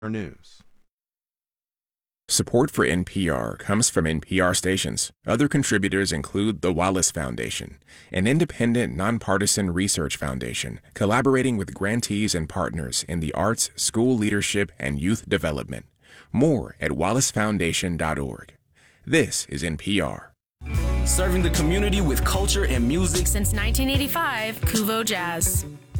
News. Support for NPR comes from NPR stations. Other contributors include the Wallace Foundation, an independent, nonpartisan research foundation collaborating with grantees and partners in the arts, school leadership, and youth development. More at wallacefoundation.org. This is NPR. Serving the community with culture and music since 1985, Kuvo Jazz.